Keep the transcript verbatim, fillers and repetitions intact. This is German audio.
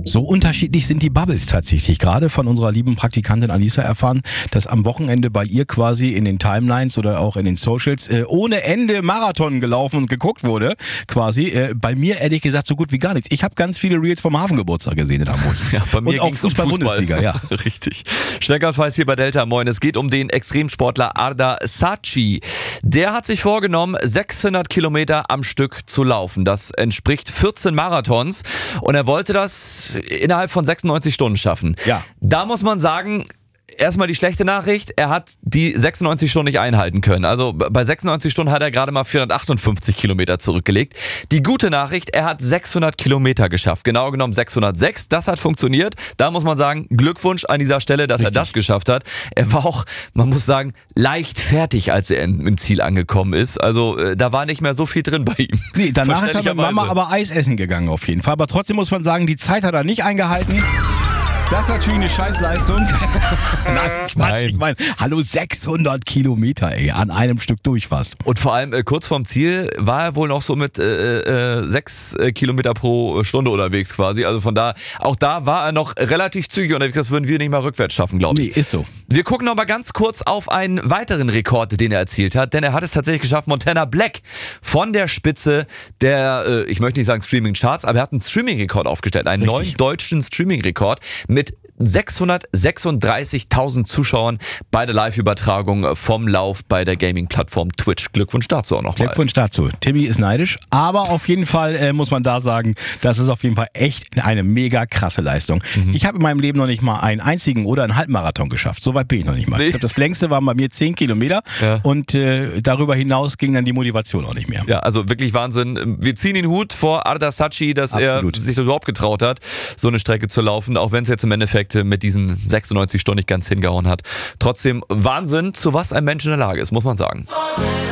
So unterschiedlich sind die Bubbles tatsächlich. Gerade von unserer lieben Praktikantin Alisa erfahren, dass am Wochenende bei ihr quasi in den Timelines oder auch in den Socials äh, ohne Ende Marathon gelaufen und geguckt wurde. Quasi. Äh, bei mir ehrlich gesagt so gut wie gar nichts. Ich habe ganz viele Reels vom Hafengeburtstag gesehen in Hamburg. Ja, bei mir und auch ging's um Fußball. Fußball-Bundesliga, ja. Richtig. Steckerfeis hier bei Delta, moin. Es geht um den Extremsportler Arda Saatchi. Der hat sich vorgenommen, sechshundert Kilometer am Stück zu laufen. Das entspricht vierzehn Marathons und er wollte das innerhalb von sechsundneunzig Stunden schaffen. Ja. Da muss man sagen, erstmal die schlechte Nachricht, er hat die sechsundneunzig Stunden nicht einhalten können. Also bei sechsundneunzig Stunden hat er gerade mal vierhundertachtundfünfzig Kilometer zurückgelegt. Die gute Nachricht, er hat sechshundert Kilometer geschafft. Genau genommen sechshundertsechs. Das hat funktioniert. Da muss man sagen, Glückwunsch an dieser Stelle, dass Richtig. er das geschafft hat. Er war auch, man muss sagen, leicht fertig, als er im Ziel angekommen ist. Also da war nicht mehr so viel drin bei ihm. Nee, danach ist er mit Mama aber Eis essen gegangen auf jeden Fall. Aber trotzdem muss man sagen, die Zeit hat er nicht eingehalten. Das ist natürlich eine Scheißleistung. Nein, Quatsch, Nein. Ich meine, hallo, sechshundert Kilometer, ey, an einem Stück durch fast. Und vor allem äh, kurz vorm Ziel war er wohl noch so mit äh, äh, sechs äh, Kilometer pro Stunde unterwegs quasi. Also von da, auch da war er noch relativ zügig unterwegs. Das würden wir nicht mal rückwärts schaffen, glaube ich. Nee, ist so. Wir gucken noch mal ganz kurz auf einen weiteren Rekord, den er erzielt hat. Denn er hat es tatsächlich geschafft, Montana Black von der Spitze der, äh, ich möchte nicht sagen Streaming-Charts, aber er hat einen Streaming-Rekord aufgestellt. Einen Richtig. neuen deutschen Streaming-Rekord mit sechshundertsechsunddreißigtausend Zuschauern bei der Live-Übertragung vom Lauf bei der Gaming-Plattform Twitch. Glückwunsch dazu auch nochmal. Glückwunsch dazu. Timmy ist neidisch, aber auf jeden Fall äh, muss man da sagen, das ist auf jeden Fall echt eine mega krasse Leistung. Mhm. Ich habe in meinem Leben noch nicht mal einen einzigen oder einen Halbmarathon geschafft. So weit bin ich noch nicht mal. Nee. Ich glaube, das längste waren bei mir zehn Kilometer ja. und äh, darüber hinaus ging dann die Motivation auch nicht mehr. Ja, also wirklich Wahnsinn. Wir ziehen den Hut vor Arda Saatchi, dass Absolut. er sich überhaupt getraut hat, so eine Strecke zu laufen, auch wenn es jetzt im Endeffekt mit diesen sechsundneunzig Stunden nicht ganz hingehauen hat. Trotzdem Wahnsinn, zu was ein Mensch in der Lage ist, muss man sagen.